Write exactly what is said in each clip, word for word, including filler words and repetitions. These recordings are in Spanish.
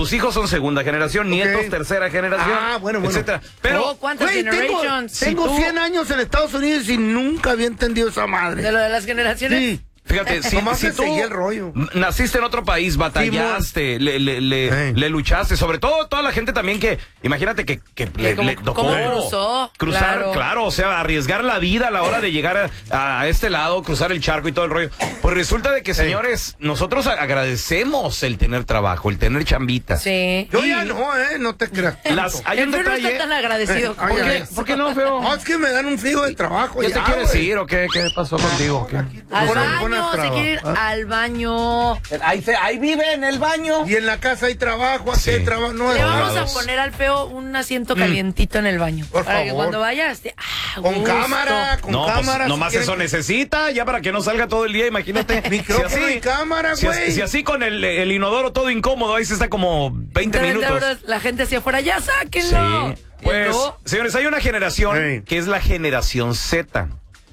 tus hijos son segunda generación, okay. nietos, tercera generación, ah, bueno, bueno. etcétera. Pero, oh, ¿cuántas wey, generations? Tengo, tengo si cien años en Estados Unidos y nunca había entendido esa madre. ¿De lo de las generaciones? Sí. Fíjate, si, si tú el rollo. naciste en otro país, batallaste, le, le, le, hey. le luchaste, sobre todo toda la gente también que, imagínate que, que le, como, le tocó ¿cómo cruzó? cruzar, claro. claro, o sea, arriesgar la vida a la hora de llegar a, a este lado, cruzar el charco y todo el rollo. Pues resulta de que, señores, hey. nosotros agradecemos el tener trabajo, el tener chambita. Sí. Yo y ya no, eh, no te creas. Las, hay un detalle. No está tan agradecido. Eh, ¿Por, qué? ¿Por qué no, feo? No, es que me dan un frío de trabajo. ¿Qué ya, te quieres wey. ir o qué? ¿Qué pasó contigo? ¿Qué? Al baño, se quiere ir ¿Ah? al baño. Ahí, se, ahí vive en el baño. Y en la casa hay trabajo, aquí sí. hay trabajo. No, Le no, vamos no. a poner al feo un asiento calientito mm. en el baño. Por para favor. que cuando vaya esté. Ah, con gusto. cámara, con no, cámara. Pues, nomás si eso quieren... necesita, ya para que no salga todo el día, imagínate. Micrófono si así, y cámara, si, güey. Si así con el, el inodoro todo incómodo, ahí se está como veinte minutos. La gente hacia afuera, ya sáquenlo. Sí. Pues, señores, hay una generación hey. que es la generación Z.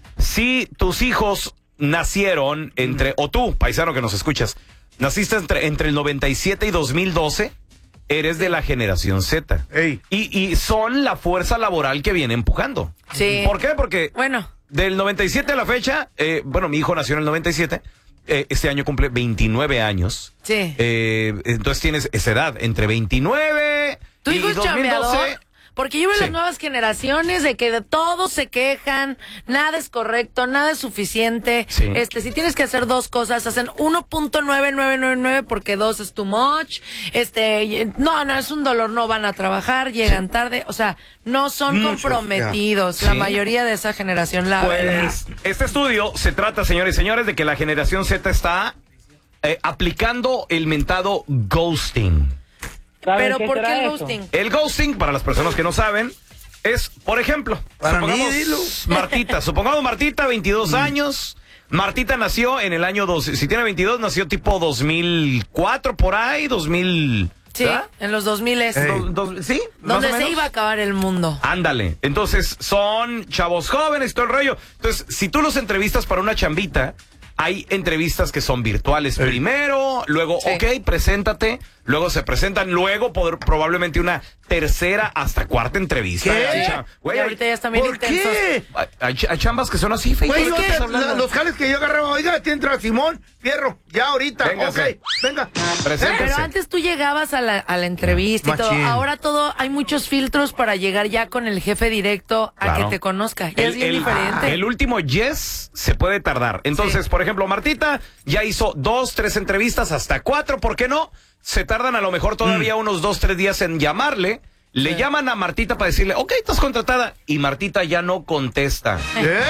Si tus hijos nacieron entre, o tú, paisano que nos escuchas, naciste entre, entre el noventa y siete y dos mil doce, eres de la generación Z. Hey. Y, y son la fuerza laboral que viene empujando. Sí. ¿Por qué? Porque bueno. del noventa y siete a la fecha, eh, bueno, mi hijo nació en el noventa y siete, eh, este año cumple veintinueve años. Sí. Eh, entonces tienes esa edad, entre veintinueve ¿Tu hijo y es dos mil doce. chambeador? Porque yo veo sí. las nuevas generaciones de que de todos se quejan, nada es correcto, nada es suficiente. Sí. Este, si tienes que hacer dos cosas, hacen uno punto nueve nueve nueve nueve porque dos es too much. Este, no, no es un dolor, no van a trabajar, llegan sí. tarde, o sea, no son Muchos, comprometidos. Sí. La mayoría de esa generación la Pues, verdad. Este estudio se trata, señores y señores, de que la generación Z está eh, aplicando el mentado ghosting. ¿Pero por qué el ghosting? El ghosting, para las personas que no saben, es, por ejemplo, para supongamos mí, dilo. Martita, supongamos Martita, veintidós mm. años. Martita nació en el año dos, si tiene veintidós, nació tipo dos mil cuatro, por ahí, dos mil. Sí, ¿verdad? En los dos mil. Eh, do, do, ¿Sí? Donde se iba a acabar el mundo. Ándale. Entonces, son chavos jóvenes, todo el rollo. Entonces, si tú los entrevistas para una chambita, hay entrevistas que son virtuales sí. primero, luego, sí. ok, preséntate, luego se presentan, luego poder, probablemente una tercera hasta cuarta entrevista. ¿Qué? Sí. Güey, y ahorita ya están bien ¿Por intensos. qué? Hay, hay, hay chambas que son así, Fey. Güey, la, los jales que yo agarraba, oiga, tiene entra Simón, Fierro, ya ahorita, Véngase. ok, venga. Preséntese. Pero antes tú llegabas a la, a la entrevista Machín. y todo, ahora todo, hay muchos filtros para llegar ya con el jefe directo a claro. que te conozca. Ya el, es bien el, diferente. El último yes se puede tardar. Entonces, sí. por ejemplo, Martita ya hizo dos, tres entrevistas, hasta cuatro, ¿por qué no? Se tardan a lo mejor todavía mm. unos dos, tres días en llamarle. Le sí. llaman a Martita para decirle, ok, estás contratada. Y Martita ya no contesta. ¿Eh?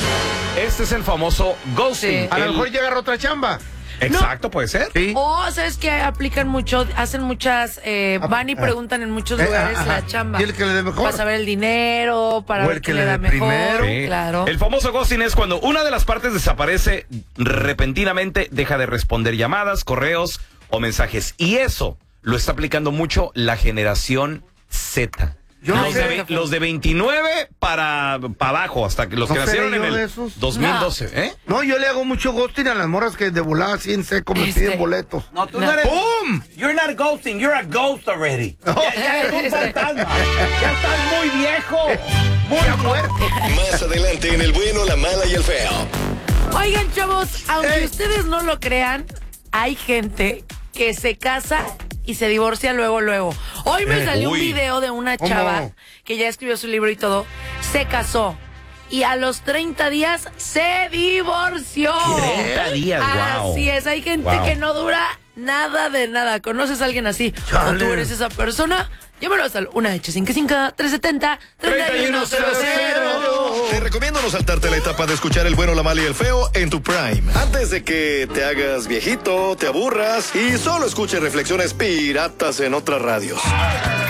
Este es el famoso ghosting. Sí. A el... lo mejor llega a otra chamba. Exacto, no. puede ser. Sí. O, ¿sabes qué? Aplican mucho, hacen muchas, eh, van y preguntan en muchos eh, lugares ajá. la chamba. ¿Y el que le dé mejor? Para saber el dinero, para o ver el que quién le le da dé mejor. primero. Sí. Claro. El famoso ghosting es cuando una de las partes desaparece repentinamente, deja de responder llamadas, correos o mensajes. Y eso lo está aplicando mucho la generación Z. Yo los, no sé. de, los de veintinueve para, para abajo, hasta que los ¿No que nacieron seré en yo de el esos? dos mil doce, ¿eh? No, yo le hago mucho ghosting a las morras que de volada así en seco me Este. piden boletos. No, tú No. no eres. ¡Pum! You're not ghosting, you're a ghost already. Ya, ya eres un fantasma. Ya estás muy viejo. Muy muerte. Más adelante en El Bueno, la Mala y el Feo. Oigan, chavos, aunque Ey. ustedes no lo crean, hay gente que se casa y se divorcia luego, luego. Hoy me Eh, salió uy. un video de una ¿Cómo? chava que ya escribió su libro y todo, se casó y a los treinta días se divorció. treinta días, wow. Así es, hay gente Wow. que no dura nada de nada. ¿Conoces a alguien así? Chale. ¿O tú eres esa persona? Llámanos al uno ocho cinco cinco, tres siete cero, tres uno cero cero. Te recomiendo no saltarte la etapa de escuchar El Bueno, la Mala y el Feo en tu Prime. Antes de que te hagas viejito, te aburras y solo escuches reflexiones piratas en otras radios.